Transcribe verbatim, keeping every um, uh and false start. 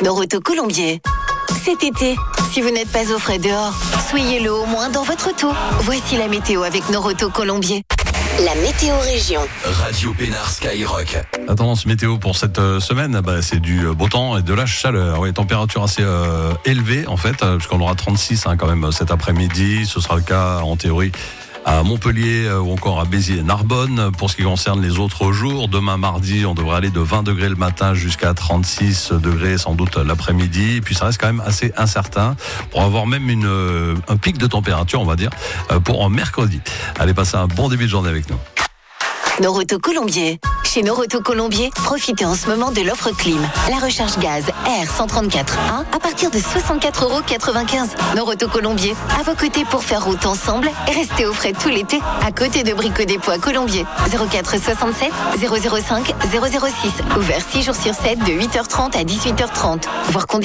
Noroto Colombier. Cet été, si vous n'êtes pas au frais dehors, soyez-le au moins dans votre auto. Voici la météo avec Noroto Colombier. La météo région. Radio Pénard Skyrock. La tendance météo pour cette euh, semaine, bah, c'est du beau temps et de la chaleur. Oui, température assez euh, élevée en fait, euh, puisqu'on aura trente-six hein, quand même cet après-midi. Ce sera le cas en théorie à Montpellier euh, ou encore à Béziers et Narbonne. Pour ce qui concerne les autres jours, demain mardi, on devrait aller de vingt degrés le matin jusqu'à trente-six degrés sans doute l'après-midi. Et puis ça reste quand même assez incertain pour avoir même une, euh, un pic de température, on va dire, euh, pour mercredi. Allez, passez un bon début de journée avec nous. Noroto Colombier. Chez Noroto Colombier, profitez en ce moment de l'offre clim. La recharge gaz R cent trente-quatre A à partir de soixante-quatre euros quatre-vingt-quinze. Noroto Colombier, à vos côtés pour faire route ensemble et rester au frais tout l'été. À côté de Brico Dépôt à Colombier. zéro quatre soixante-sept zéro zéro cinq zéro zéro six. Ouvert six jours sur sept de huit heures trente à dix-huit heures trente. Voir conditions.